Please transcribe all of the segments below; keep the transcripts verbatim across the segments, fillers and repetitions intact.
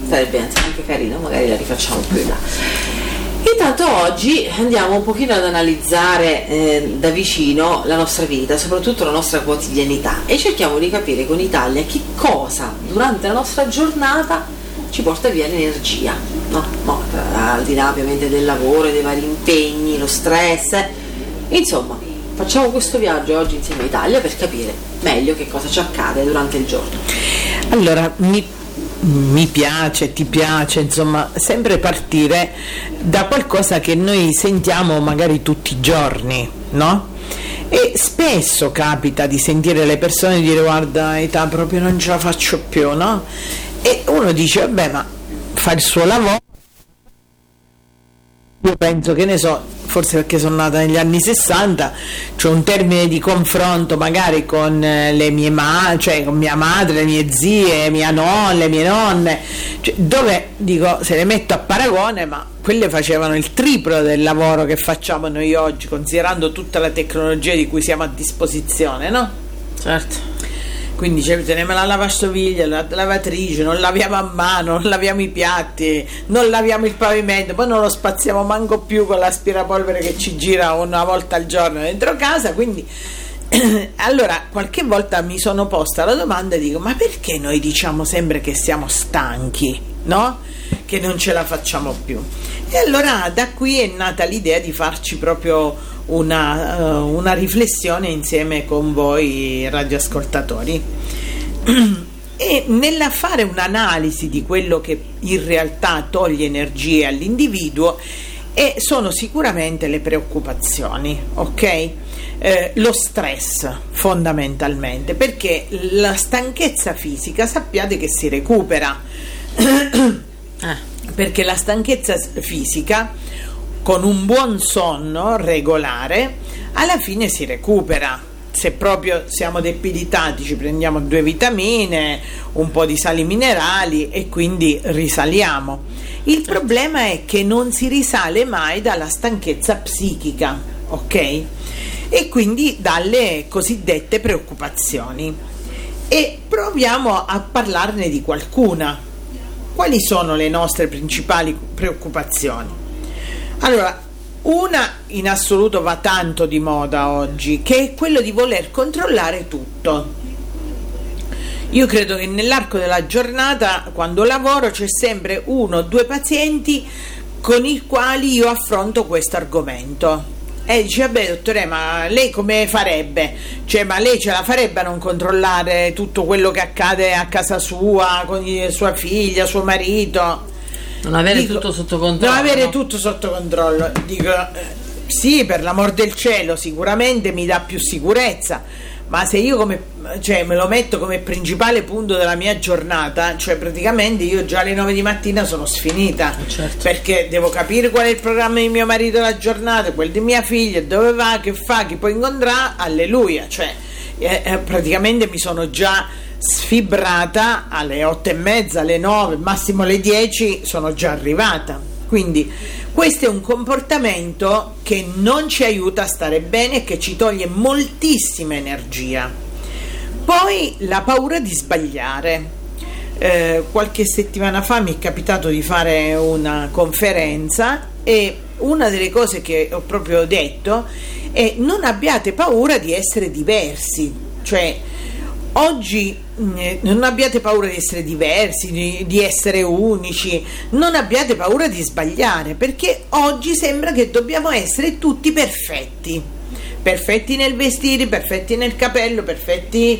sarebbe anche carino, magari la rifacciamo più in là. Intanto oggi andiamo un pochino ad analizzare eh, da vicino la nostra vita, soprattutto la nostra quotidianità, e cerchiamo di capire con Italia che cosa durante la nostra giornata ci porta via l'energia, no? No, al di là ovviamente del lavoro, dei vari impegni, lo stress, insomma facciamo questo viaggio oggi insieme a Italia per capire meglio che cosa ci accade durante il giorno. Allora, mi mi piace, ti piace, insomma, sempre partire da qualcosa che noi sentiamo magari tutti i giorni, no? E spesso capita di sentire le persone dire guarda, età proprio non ce la faccio più, no? E uno dice vabbè, ma fa il suo lavoro. Io penso, che ne so, forse perché sono nata negli anni sessanta, c'è un termine di confronto magari con le mie madri, cioè con mia madre, le mie zie, mia nonna, le mie nonne, cioè, dove dico, se le metto a paragone, ma quelle facevano il triplo del lavoro che facciamo noi oggi, considerando tutta la tecnologia di cui siamo a disposizione, no? Certo. Quindi cioè, teniamo la lavastoviglie, la lavatrice, non laviamo a mano, non laviamo i piatti, non laviamo il pavimento, poi non lo spaziamo manco più con l'aspirapolvere che ci gira una volta al giorno dentro casa. Quindi allora qualche volta mi sono posta la domanda e dico, ma perché noi diciamo sempre che siamo stanchi, no? Che non ce la facciamo più? E allora da qui è nata l'idea di farci proprio una, uh, una riflessione insieme con voi radioascoltatori e nella fare un'analisi di quello che in realtà toglie energie all'individuo, e sono sicuramente le preoccupazioni, ok? Eh, lo stress fondamentalmente, perché la stanchezza fisica sappiate che si recupera ah. Perché la stanchezza fisica con un buon sonno regolare alla fine si recupera. Se proprio siamo debilitati ci prendiamo due vitamine, un po' di sali minerali e quindi risaliamo. Il problema è che non si risale mai dalla stanchezza psichica, ok? E quindi dalle cosiddette preoccupazioni. E proviamo a parlarne di qualcuna. Quali sono le nostre principali preoccupazioni? Allora, una in assoluto va tanto di moda oggi, che è quello di voler controllare tutto. Io credo che nell'arco della giornata, quando lavoro, c'è sempre uno o due pazienti con i quali io affronto questo argomento. E dice, vabbè dottore, ma lei come farebbe? Cioè, ma lei ce la farebbe a non controllare tutto quello che accade a casa sua, con sua figlia, suo marito? Non avere Dico, tutto sotto controllo. Non avere no? tutto sotto controllo. Dico, eh, sì, per l'amor del cielo, sicuramente mi dà più sicurezza, ma se io come, cioè, me lo metto come principale punto della mia giornata, cioè praticamente io già alle nove di mattina sono sfinita, certo. Perché devo capire qual è il programma di mio marito la giornata, quel di mia figlia, dove va, che fa, chi poi incontrà, alleluia, cioè eh, eh, praticamente mi sono già sfibrata alle otto e mezza, alle nove, massimo alle dieci sono già arrivata. Quindi questo è un comportamento che non ci aiuta a stare bene e che ci toglie moltissima energia. Poi la paura di sbagliare. Eh, qualche settimana fa mi è capitato di fare una conferenza e una delle cose che ho proprio detto è: non abbiate paura di essere diversi, cioè oggi eh, non abbiate paura di essere diversi, di, di essere unici, non abbiate paura di sbagliare, perché oggi sembra che dobbiamo essere tutti perfetti, perfetti nel vestire, perfetti nel capello, perfetti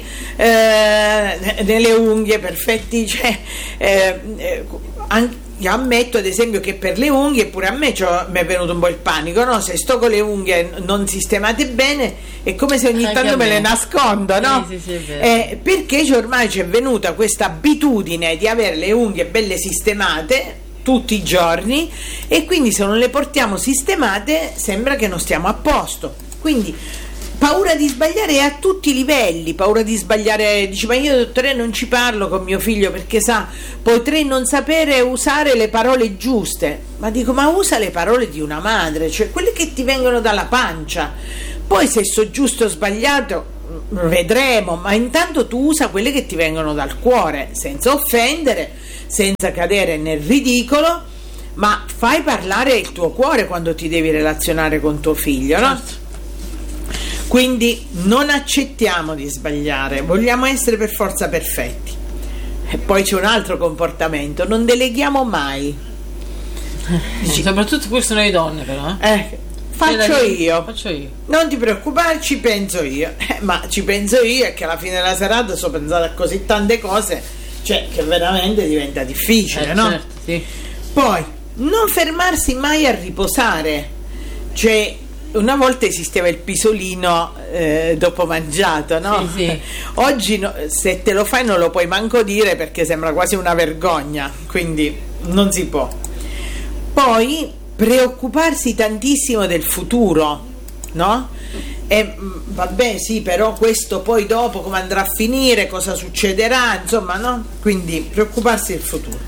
eh, nelle unghie, perfetti, cioè eh, eh, anche, io ammetto ad esempio che per le unghie pure a me mi è venuto un po' il panico, no? Se sto con le unghie non sistemate bene è come se ogni anche tanto me le nascondo, no? Sì, sì, sì, è vero. Eh, perché ormai ci è venuta questa abitudine di avere le unghie belle sistemate tutti i giorni, e quindi se non le portiamo sistemate sembra che non stiamo a posto. Quindi paura di sbagliare a tutti i livelli, paura di sbagliare, dici, ma io dottore non ci parlo con mio figlio perché sa, potrei non sapere usare le parole giuste, ma dico, ma usa le parole di una madre, cioè quelle che ti vengono dalla pancia. Poi se so giusto o sbagliato, vedremo, ma intanto tu usa quelle che ti vengono dal cuore, senza offendere, senza cadere nel ridicolo, ma fai parlare il tuo cuore quando ti devi relazionare con tuo figlio, no? Certo. Quindi non accettiamo di sbagliare, vogliamo essere per forza perfetti. E poi c'è un altro comportamento: non deleghiamo mai. Dici, soprattutto questo noi donne, però. Eh, eh faccio io. Faccio io. Non ti preoccupare, ci penso io. Eh, ma ci penso io è che alla fine della serata so pensare a così tante cose, cioè che veramente diventa difficile, eh, no? Certo, sì. Poi, non fermarsi mai a riposare. Cioè, una volta esisteva il pisolino eh, dopo mangiato, no? Sì, sì. Oggi no, se te lo fai non lo puoi manco dire perché sembra quasi una vergogna, quindi non si può. Poi preoccuparsi tantissimo del futuro, no? E vabbè, sì, però questo poi dopo come andrà a finire, cosa succederà, insomma, no? Quindi preoccuparsi del futuro.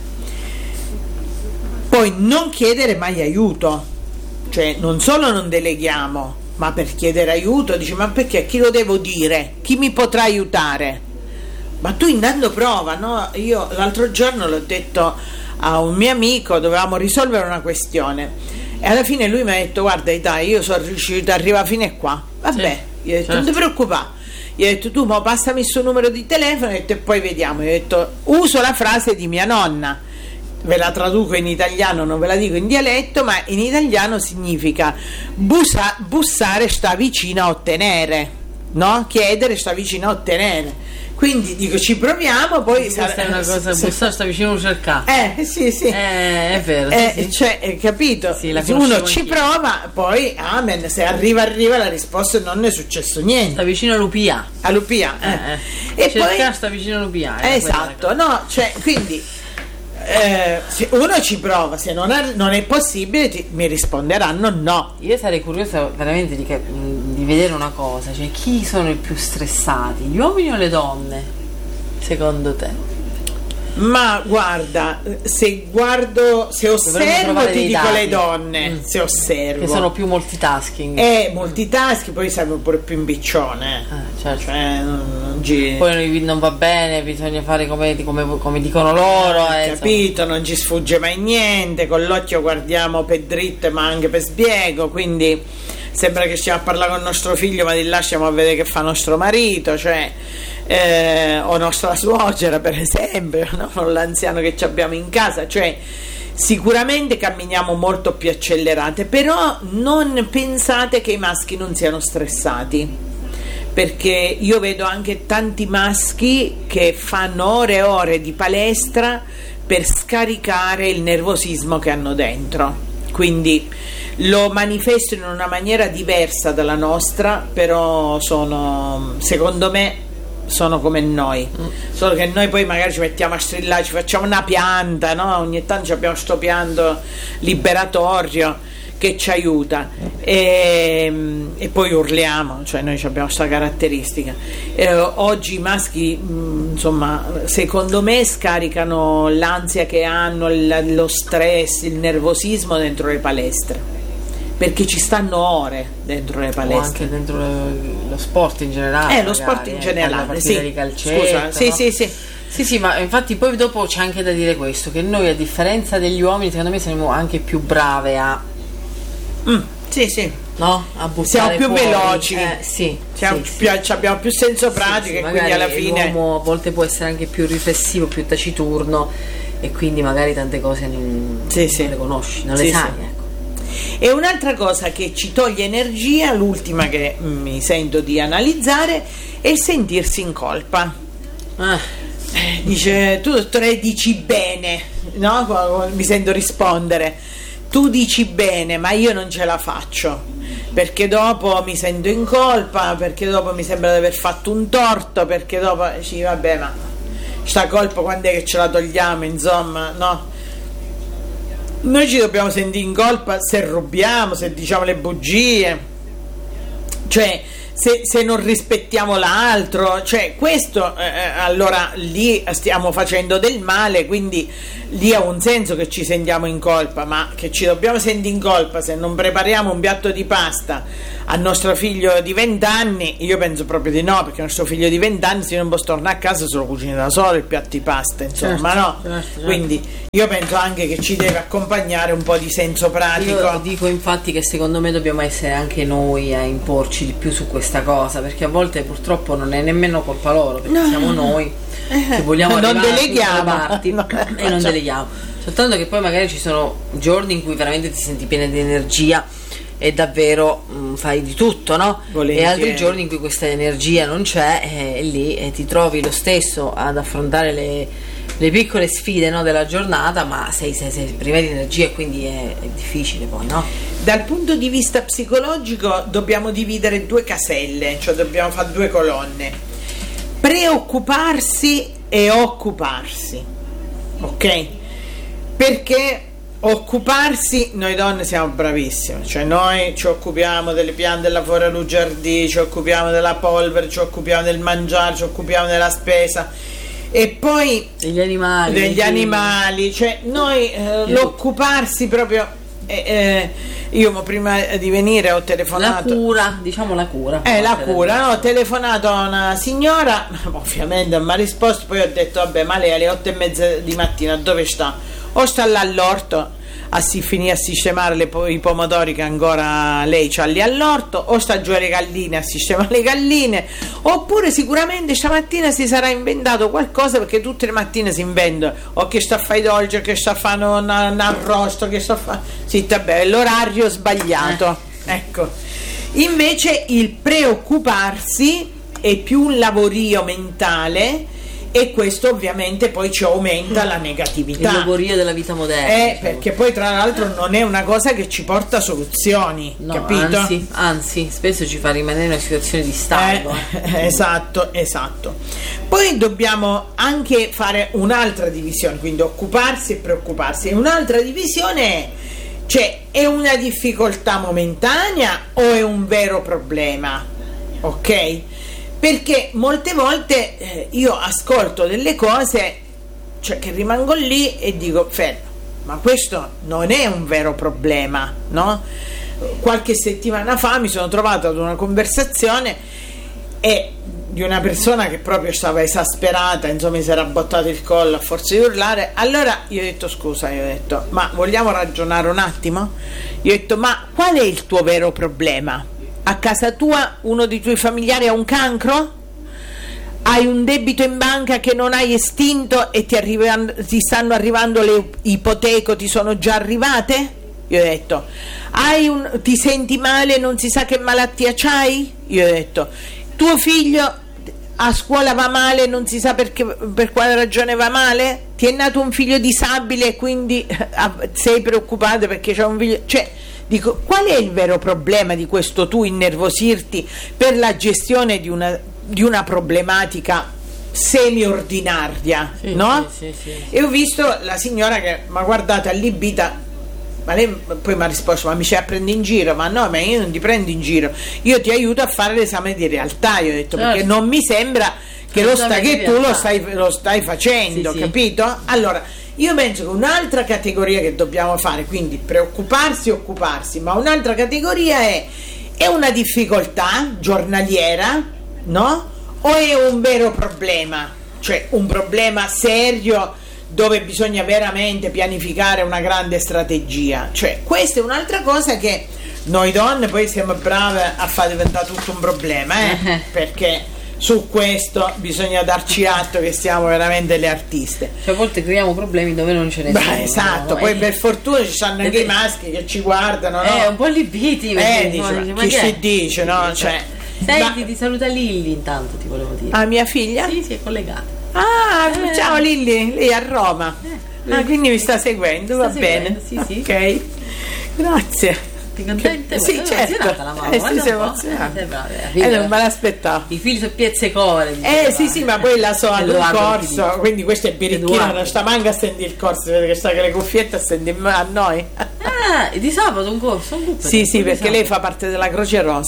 Poi non chiedere mai aiuto, cioè non solo non deleghiamo, ma per chiedere aiuto dici: ma perché, chi lo devo dire? Chi mi potrà aiutare? Ma tu intanto prova, no? Io l'altro giorno l'ho detto a un mio amico, dovevamo risolvere una questione e alla fine lui mi ha detto: guarda, dai, io sono riuscito ad arrivare fino a qua. Vabbè, sì, io ho detto: certo. non ti preoccupare. Gli ho detto: tu mo passami il suo numero di telefono e poi vediamo. Gli ho detto: uso la frase di mia nonna, ve la traduco in italiano, non ve la dico in dialetto, ma in italiano significa bussa, bussare sta vicino a ottenere, no? Chiedere sta vicino a ottenere. Quindi dico, ci proviamo, poi questa sarà è una cosa, se, bussare sta vicino a cercare. eh sì sì eh, è vero, eh, sì, sì. cioè, eh, capito? Sì, la Se uno conoscevo ci anch'io. prova, poi amen, se arriva arriva la risposta e non è successo niente. Sta vicino a Lupia. A Lupia, eh. Eh, eh. E cercare poi sta vicino a Lupia. eh, esatto, no, cioè, quindi eh, se uno ci prova, se non, ar- non è possibile ti- mi risponderanno no. Io sarei curiosa veramente di, cap- di vedere una cosa, cioè chi sono i più stressati, gli uomini o le donne, secondo te? Ma guarda, se guardo, se osservo trovare ti dei dico dati. le donne, Mm. se osservo Che sono più multitasking. e multitasking, poi serve pure più imbiccione, Ah, certo. cioè non, non gi- Poi non- non va bene, bisogna fare come, come- come dicono loro. eh, insomma. capito, non ci sfugge mai niente, con l'occhio guardiamo per dritto ma anche per sbiego, quindi sembra che stiamo a parlare con nostro figlio ma di là stiamo a vedere che fa nostro marito, cioè eh, o nostra suocera per esempio, no? O l'anziano che ci abbiamo in casa, cioè sicuramente camminiamo molto più accelerate, però non pensate che i maschi non siano stressati, perché io vedo anche tanti maschi che fanno ore e ore di palestra per scaricare il nervosismo che hanno dentro, quindi lo manifestano in una maniera diversa dalla nostra, però sono, secondo me, sono come noi, mm. solo che noi poi magari ci mettiamo a strillare, ci facciamo una pianta, no? Ogni tanto abbiamo sto pianto liberatorio che ci aiuta e, e poi urliamo, cioè noi abbiamo questa caratteristica. Eh, oggi i maschi mh, insomma secondo me scaricano l'ansia che hanno, il, lo stress, il nervosismo dentro le palestre, perché ci stanno ore dentro le palestre, O anche dentro lo, lo sport in generale. eh lo magari, sport in eh, generale, la partita sì. di calcetto, Scusa, sì no? sì sì Sì, sì, ma infatti poi dopo c'è anche da dire questo, che noi a differenza degli uomini secondo me siamo anche più brave a mm, sì sì no? A buttare siamo più fuori. veloci, eh, sì, siamo sì, più, sì. abbiamo più senso pratico, Sì, sì, e quindi alla fine l'uomo a volte può essere anche più riflessivo, più taciturno e quindi magari tante cose non, Sì, non sì. le conosci, non Sì, le sì. sai, ecco. E un'altra cosa che ci toglie energia, l'ultima che mi sento di analizzare, è il sentirsi in colpa. Ah, Eh, Dice, tu dottore dici bene, no? Mi sento rispondere, tu dici bene ma io non ce la faccio, perché dopo mi sento in colpa, perché dopo mi sembra di aver fatto un torto, perché dopo sì, vabbè, ma sta colpa quando è che ce la togliamo, insomma, no? Noi ci dobbiamo sentire in colpa se rubiamo, se diciamo le bugie, cioè se, se non rispettiamo l'altro, cioè questo eh, allora lì stiamo facendo del male, quindi lì ha un senso che ci sentiamo in colpa, ma che ci dobbiamo sentire in colpa se non prepariamo un piatto di pasta al nostro figlio di vent'anni, io penso proprio di no, perché il nostro figlio di vent'anni se non può tornare a casa se lo cucina da solo il piatto di pasta, insomma, certo, no? certo, certo. Quindi io penso anche che ci deve accompagnare un po' di senso pratico. Io dico infatti che secondo me dobbiamo essere anche noi a imporci di più su questa cosa, perché a volte purtroppo non è nemmeno colpa loro, perché no, siamo noi che vogliamo non arrivare deleghiamo, a tutte le parti no, e non deleghiamo, soltanto che poi magari ci sono giorni in cui veramente ti senti piena di energia e davvero mh, fai di tutto, no? Volentieri. E altri giorni in cui questa energia non c'è e eh, lì eh, ti trovi lo stesso ad affrontare le, le piccole sfide, no, della giornata, ma sei, sei, sei priva di energia e quindi è, è difficile poi, no? Dal punto di vista psicologico dobbiamo dividere due caselle, cioè dobbiamo fare due colonne: preoccuparsi e occuparsi, ok? Perché occuparsi, noi donne siamo bravissime, cioè noi ci occupiamo delle piante là fuori al giardino, ci occupiamo della polvere, ci occupiamo del mangiare, ci occupiamo della spesa e poi degli animali, degli animali, cioè noi eh, l'occuparsi proprio eh, eh, io prima di venire ho telefonato, la cura, diciamo la cura eh la cura, no, ho telefonato a una signora, ovviamente mi ha risposto, poi ho detto vabbè, ma lei alle otto e mezza di mattina dove sta? O sta là all'orto a si finire a sistemare le, i pomodori che ancora lei c'ha lì all'orto, o sta giù alle galline a sistemare le galline, oppure sicuramente stamattina si sarà inventato qualcosa, perché tutte le mattine si inventa o che sta a fare i dolci, o che sta a fare un, un arrosto, che sta a fare, sì, vabbè, l'orario sbagliato, eh. Ecco, invece il preoccuparsi è più un lavorio mentale, e questo ovviamente poi ci aumenta la negatività, il lavorio della vita moderna, eh, diciamo. Perché poi tra l'altro non è una cosa che ci porta a soluzioni, no, capito? Anzi, anzi, spesso ci fa rimanere in una situazione di stallo. Eh, esatto, esatto. Poi dobbiamo anche fare un'altra divisione, quindi occuparsi e preoccuparsi. Un'altra divisione è, cioè, è una difficoltà momentanea o è un vero problema? Ok? Perché molte volte eh, io ascolto delle cose, cioè, che rimango lì e dico fermo, ma questo non è un vero problema, no? Qualche settimana fa mi sono trovata ad una conversazione e di una persona che proprio stava esasperata, insomma mi si era bottato il collo a forza di urlare. Allora io ho detto scusa, io ho detto ma vogliamo ragionare un attimo? Io ho detto ma qual è il tuo vero problema? A casa tua uno dei tuoi familiari ha un cancro? Hai un debito in banca che non hai estinto e ti, arrivano, ti stanno arrivando le ipoteche, ti sono già arrivate? Io ho detto hai un, ti senti male, non si sa che malattia c'hai? Io ho detto tuo figlio a scuola va male, non si sa perché, per quale ragione va male? Ti è nato un figlio disabile e quindi sei preoccupato perché c'è un figlio, cioè dico, qual è il vero problema di questo tu innervosirti per la gestione di una, di una problematica semi-ordinaria, sì, no? Sì, sì, sì. E ho visto la signora che mi ha guardato allibita, ma lei poi mi ha risposto ma mi ci prendi in giro? Ma no, ma io non ti prendo in giro, io ti aiuto a fare l'esame di realtà, io ho detto, certo. Perché non mi sembra che, lo sta, che tu lo stai, lo stai facendo, sì, capito? Sì. Allora io penso che un'altra categoria che dobbiamo fare, quindi preoccuparsi e occuparsi, ma un'altra categoria è, è una difficoltà giornaliera, no? O è un vero problema, cioè un problema serio dove bisogna veramente pianificare una grande strategia? Cioè questa è un'altra cosa che noi donne poi siamo brave a far diventare tutto un problema, eh? Perché su questo bisogna darci atto che siamo veramente le artiste, cioè a volte creiamo problemi dove non ce ne sono. Beh, esatto, no? Poi eh. per fortuna ci sono anche eh. i maschi che ci guardano, no? Eh, un po' allibiti, eh, dice, ma chi si dice, no? Cioè, senti, ma... ti saluta Lilli intanto, ti volevo dire. Ah, mia figlia? Sì, si è collegata. Ah, eh. ciao Lilli, lei è a Roma. Eh, ah, quindi mi sta seguendo, sta va seguendo, bene. Sì, sì. Ok, grazie. Contenta? Che, sì, certo. La mamma, eh, sì, si emozionata. Eh, eh, non me l'aspettavo. I figli sono pizzecore. Eh sì, sì, ma poi la so ad un corso, quindi questo è birichino, non sta manca a sentire il corso, vede che sta che le cuffiette a sentire a noi. Ah, di sabato un corso? Un sì, sì, perché lei fa parte della Croce Rossa.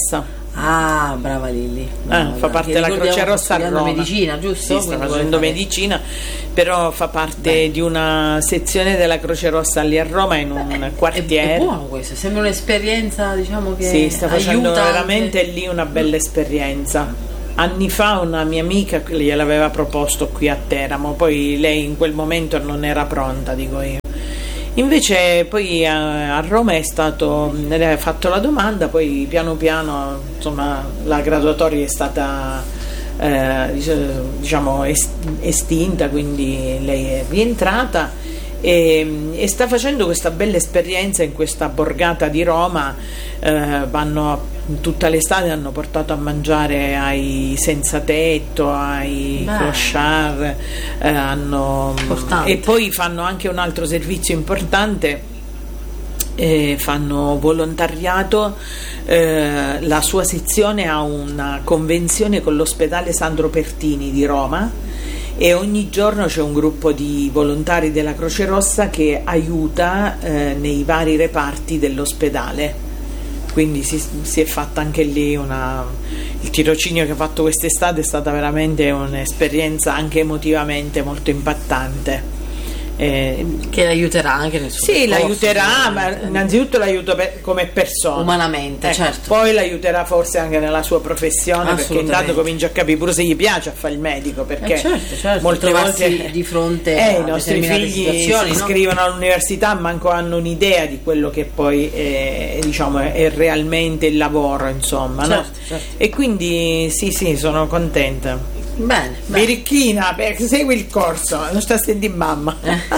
Ah, brava Lilli. Ah, fa parte della Croce Rossa a Roma. Medicina, giusto? Sì, sta facendo medicina, però fa parte Beh. di una sezione della Croce Rossa lì a Roma, in un Beh, quartiere. È, è buono questo, sembra un'esperienza, diciamo, che sì, sta facendo aiuta veramente anche. lì una bella esperienza. Anni fa una mia amica gliel'aveva proposto qui a Teramo, poi lei in quel momento non era pronta, dico io. Invece poi a, a Roma è stato, le ha fatto la domanda, poi piano piano insomma la graduatoria è stata eh, diciamo estinta, quindi lei è rientrata e, e sta facendo questa bella esperienza in questa borgata di Roma. Eh, vanno tutta l'estate, hanno portato a mangiare ai senza tetto, ai Beh. clochard, eh, hanno, e poi fanno anche un altro servizio importante, eh, fanno volontariato. Eh, la sua sezione ha una convenzione con l'ospedale Sandro Pertini di Roma e ogni giorno c'è un gruppo di volontari della Croce Rossa che aiuta eh, nei vari reparti dell'ospedale. Quindi si, si è fatta anche lì una, il tirocinio che ha fatto quest'estate è stata veramente un'esperienza anche emotivamente molto impattante. Eh, che l'aiuterà anche nel suo sì, percorso, l'aiuterà, ma innanzitutto l'aiuto per, come persona umanamente, ecco, certo. Poi l'aiuterà forse anche nella sua professione, perché intanto comincia a capire pure se gli piace a fare il medico, perché eh certo, certo. molte volte di fronte eh, a i nostri figli si no? iscrivono all'università, manco hanno un'idea di quello che poi è, diciamo, è realmente il lavoro, insomma, certo, no? certo. E quindi sì sì sono contenta. Bene, bene. Birichina, segui il corso, non sta a sentire mamma.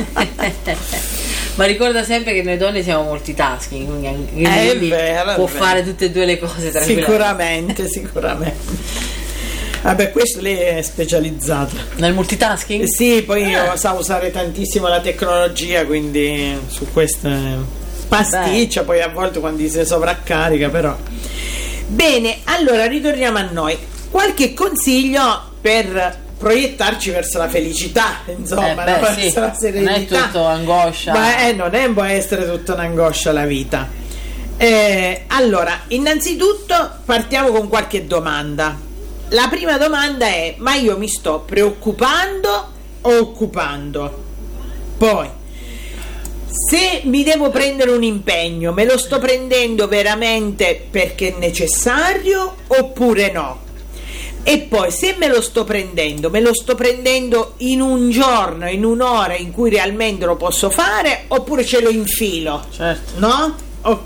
Ma ricorda sempre che noi donne siamo multitasking, quindi anche è vero, può è vero. fare tutte e due le cose tranquillamente. Sicuramente, sicuramente. Vabbè, questo lei è specializzata nel multitasking? Sì, poi io so usare tantissimo la tecnologia, quindi su questo pasticcia. Beh. Poi a volte quando si sovraccarica, però. Bene, allora ritorniamo a noi. Qualche consiglio per proiettarci verso la felicità, insomma, eh beh, no? sì. Verso la serenità. Non è tutto angoscia. Ma eh, non è, può essere tutta un'angoscia la vita. Eh, allora, innanzitutto partiamo con qualche domanda. La prima domanda è: ma io mi sto preoccupando o occupando? Poi, se mi devo prendere un impegno, me lo sto prendendo veramente perché è necessario oppure no? E poi, se me lo sto prendendo, me lo sto prendendo in un giorno, in un'ora in cui realmente lo posso fare, oppure ce lo infilo? Certo. No? Ok.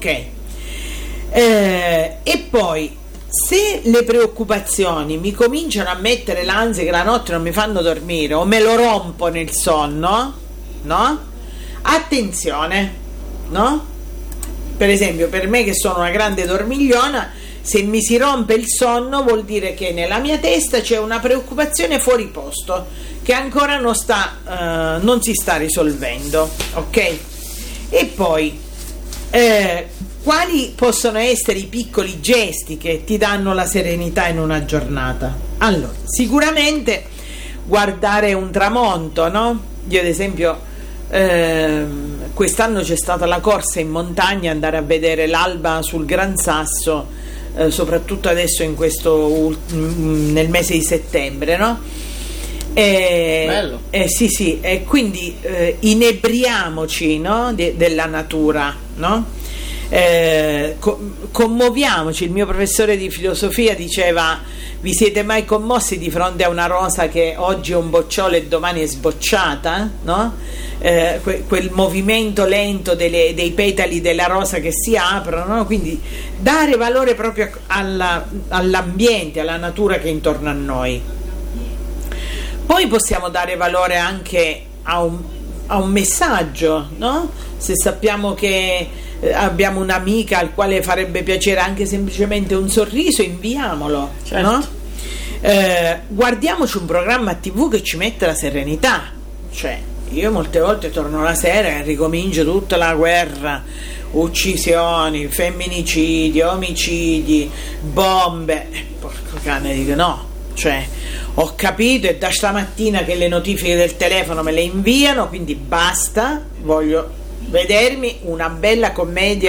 Eh, e poi, se le preoccupazioni mi cominciano a mettere l'ansia che la notte non mi fanno dormire o me lo rompo nel sonno, no? Attenzione, no? Per esempio, per me che sono una grande dormigliona, se mi si rompe il sonno vuol dire che nella mia testa c'è una preoccupazione fuori posto che ancora non sta, uh, non si sta risolvendo, ok? E poi eh, quali possono essere i piccoli gesti che ti danno la serenità in una giornata? Allora, sicuramente guardare un tramonto, no? Io ad esempio eh, quest'anno c'è stata la corsa in montagna, andare a vedere l'alba sul Gran Sasso, eh, soprattutto adesso in questo nel mese di settembre, no? E, bello. Eh, sì, sì, e quindi eh, inebriamoci, no? De, della natura, no? Eh, co- commuoviamoci. Il mio professore di filosofia diceva: vi siete mai commossi di fronte a una rosa che oggi è un bocciolo e domani è sbocciata, no? Eh, que- quel movimento lento delle, dei petali della rosa che si aprono, no? Quindi dare valore proprio alla, all'ambiente, alla natura che è intorno a noi. Poi possiamo dare valore anche a un, a un messaggio, no? Se sappiamo che eh, abbiamo un'amica al quale farebbe piacere anche semplicemente un sorriso, inviamolo, certo. No? Eh, guardiamoci un programma tivù che ci mette la serenità. Cioè, io molte volte torno la sera e ricomincio tutta la guerra, uccisioni, femminicidi, omicidi, bombe. Porco cane, dico no. Cioè, ho capito, è da stamattina che le notifiche del telefono me le inviano, quindi basta, voglio vedermi una bella commedia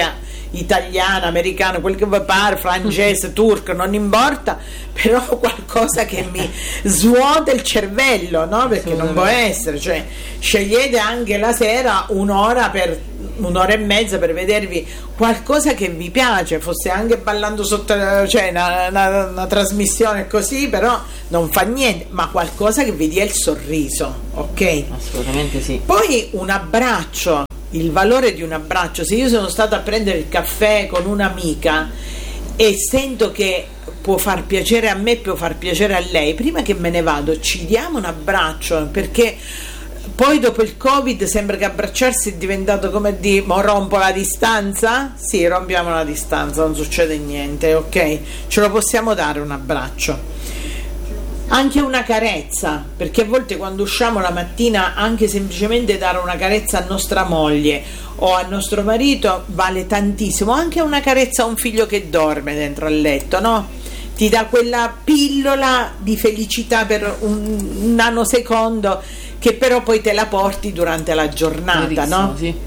italiano, americano, quel che vi pare, francese, turco, non importa, però qualcosa che mi svuota il cervello, no? Perché non può essere, cioè scegliete anche la sera un'ora per un'ora e mezza per vedervi qualcosa che vi piace, fosse anche ballando sotto, cioè una, una, una trasmissione così, però non fa niente, ma qualcosa che vi dia il sorriso, ok? Assolutamente sì. Poi un abbraccio, il valore di un abbraccio. Se io sono stata a prendere il caffè con un'amica e sento che può far piacere a me, può far piacere a lei, prima che me ne vado ci diamo un abbraccio, perché poi dopo il Covid sembra che abbracciarsi è diventato come di mo rompo la distanza. Sì, rompiamo la distanza, non succede niente, ok? Ce lo possiamo dare un abbraccio, anche una carezza, perché a volte quando usciamo la mattina anche semplicemente dare una carezza a nostra moglie o al nostro marito vale tantissimo, anche una carezza a un figlio che dorme dentro al letto, no? Ti dà quella pillola di felicità per un nanosecondo che però poi te la porti durante la giornata, Verissimo, no? Sì.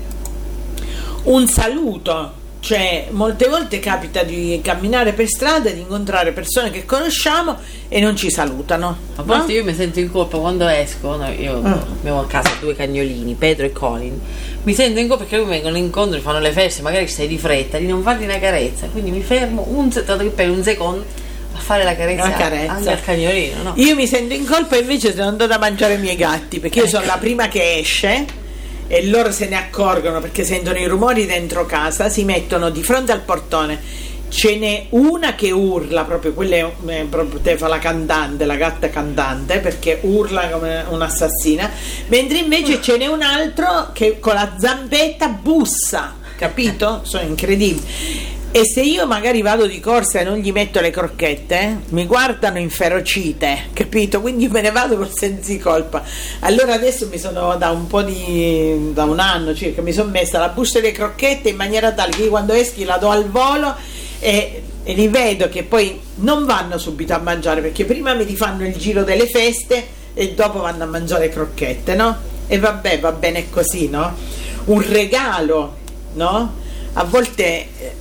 Un saluto, cioè molte volte capita di camminare per strada e di incontrare persone che conosciamo e non ci salutano. A volte no? io mi sento in colpa quando esco, no? Io Mm. abbiamo a casa due cagnolini, Pedro e Colin, mi sento in colpa perché loro vengono incontro, mi fanno le feste, magari sei di fretta, di non fargli una carezza, quindi mi fermo un, se- tanto che per un secondo a fare la carezza, La carezza. anche al cagnolino, no? Io mi sento in colpa invece sono andata a mangiare i miei gatti, perché io sono la prima che esce e loro se ne accorgono perché sentono i rumori dentro casa, si mettono di fronte al portone, ce n'è una che urla, proprio quella è, eh, proprio te fa la cantante, la gatta cantante, perché urla come un'assassina, mentre invece ce n'è un altro che con la zampetta bussa, capito? Sono incredibili. E se io magari vado di corsa e non gli metto le crocchette, mi guardano inferocite, capito? Quindi me ne vado col senso di colpa. Allora adesso mi sono, da un po' di, da un anno circa, mi sono messa la busta delle crocchette in maniera tale che io quando eschi la do al volo e, e li vedo che poi non vanno subito a mangiare, perché prima mi rifanno il giro delle feste e dopo vanno a mangiare crocchette, no? E vabbè, va bene così, no? Un regalo, no? A volte eh,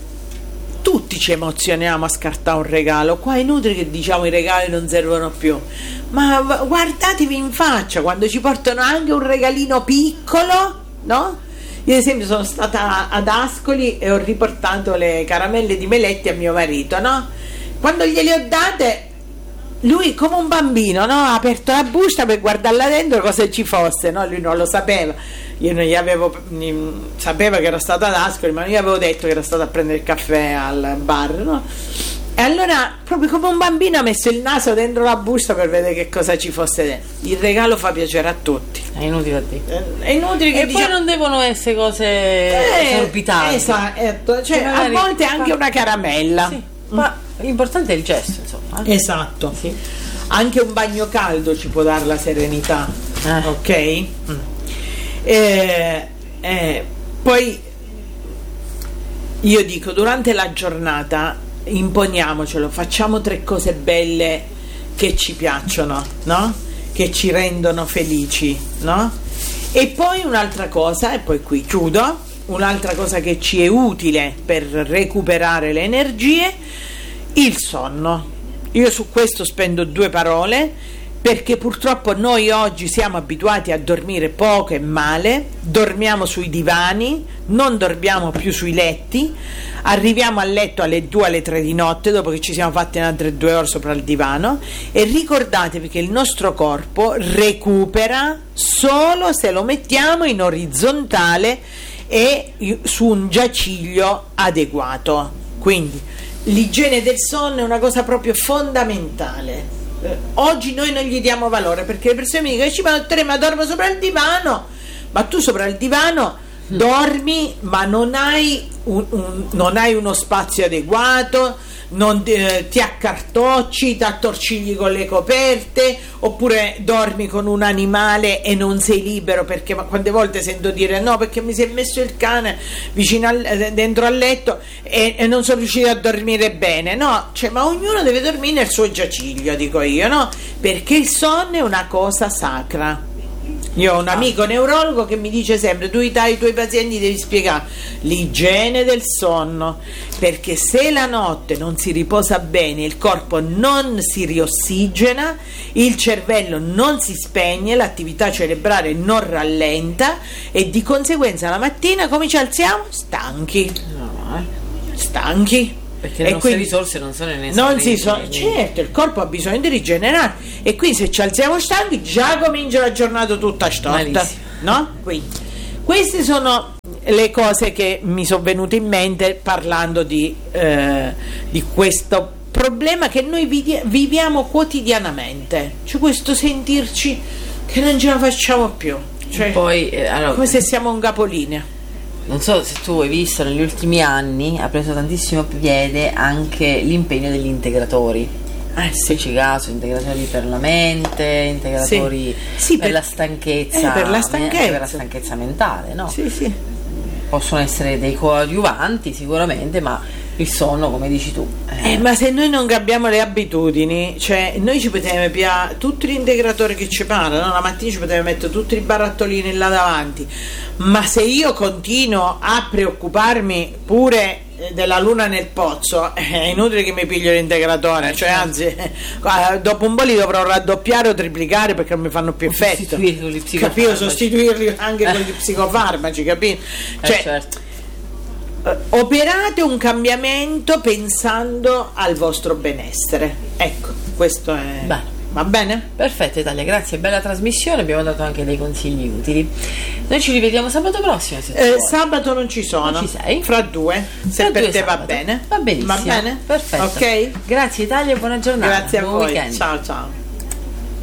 tutti ci emozioniamo a scartare un regalo. Qua è inutile che diciamo i regali non servono più, ma v- guardatevi in faccia quando ci portano anche un regalino piccolo, no? Io ad esempio sono stata ad Ascoli e ho riportato le caramelle di Meletti a mio marito, no? Quando gliele ho date, lui come un bambino, no? Ha aperto la busta per guardarla dentro cosa ci fosse, no? Lui non lo sapeva, io non gli avevo, sapeva che ero stata ad Ascoli, ma non gli avevo detto che ero stata a prendere il caffè al bar, no? E allora proprio come un bambino ha messo il naso dentro la busta per vedere che cosa ci fosse dentro. Il regalo fa piacere a tutti, È inutile a dire. è inutile che E poi diciamo- non devono essere cose Eh, esorbitanti. esatto, cioè, Che a magari- volte anche una caramella. Sì, ma l'importante è il gesto, insomma. eh. Esatto. Sì. Anche un bagno caldo ci può dare la serenità, Eh. ok? Mm. Eh, eh, poi io dico, durante la giornata imponiamocelo, facciamo tre cose belle che ci piacciono, no? Che ci rendono felici, no? E poi un'altra cosa, e poi qui chiudo, un'altra cosa che ci è utile per recuperare le energie, il sonno. Io su questo spendo due parole, perché purtroppo noi oggi siamo abituati a dormire poco e male, dormiamo sui divani, non dormiamo più sui letti, arriviamo a letto alle due, alle tre di notte dopo che ci siamo fatti altre due ore sopra il divano, e ricordatevi che il nostro corpo recupera solo se lo mettiamo in orizzontale e su un giaciglio adeguato. Quindi l'igiene del sonno è una cosa proprio fondamentale. Eh, oggi noi non gli diamo valore, perché le persone mi dicono: ci ma, ma dormo sopra il divano. Ma tu sopra il divano dormi, ma non hai, un, un, non hai uno spazio adeguato, non eh, ti accartocci, ti attorcigli con le coperte, oppure dormi con un animale e non sei libero, perché ma quante volte sento dire: no, perché mi si è messo il cane vicino al, dentro al letto e, e non sono riuscito a dormire bene. No, cioè, ma ognuno deve dormire nel suo giaciglio, dico io, no? Perché il sonno è una cosa sacra. Io ho un amico neurologo che mi dice sempre: tu ai tuoi pazienti devi spiegare l'igiene del sonno, perché se la notte non si riposa bene, il corpo non si riossigena, il cervello non si spegne, l'attività cerebrale non rallenta e di conseguenza la mattina come ci alziamo? Stanchi. No, eh. Stanchi. Perché le e nostre quindi risorse non sono in non si so, certo, il corpo ha bisogno di rigenerare e quindi se ci alziamo stanchi già comincia la giornata tutta storta. Malissimo. No? Quindi queste sono le cose che mi sono venute in mente parlando di, eh, di questo problema che noi vidi- viviamo quotidianamente, cioè questo sentirci che non ce la facciamo più, cioè, poi eh, allora, come se siamo un capolinea. non so se tu hai visto, negli ultimi anni ha preso tantissimo piede anche l'impegno degli integratori. Eh sì. Ci caso, integratori per la mente, integratori sì. Sì, per, per la stanchezza, eh, per la stanchezza. anche per la stanchezza mentale, no? Sì, sì. Possono essere dei coadiuvanti sicuramente, ma il sonno, come dici tu. Eh, ma se noi non cambiamo le abitudini, cioè noi ci potremmo pigliare tutti gli integratori che ci parlano, no? La mattina ci potremmo mettere tutti i barattolini là davanti, ma se io continuo a preoccuparmi pure della luna nel pozzo, è inutile che mi piglio l'integratore, cioè anzi dopo un po' li dovrò raddoppiare o triplicare perché non mi fanno più effetto, capito? Sostituirli anche con gli psicofarmaci, capito? Cioè, eh, certo. Operate un cambiamento pensando al vostro benessere, ecco, questo è. Beh. Va bene? Perfetto Italia, grazie, bella trasmissione, abbiamo dato anche dei consigli utili. Noi ci rivediamo sabato prossimo se eh, sabato non ci sono, non ci sei? Fra due, se Fra per due te sabato. Va bene? Va benissimo, Va bene? perfetto, ok? Grazie Italia, buona giornata, Grazie a buon voi, weekend. ciao ciao.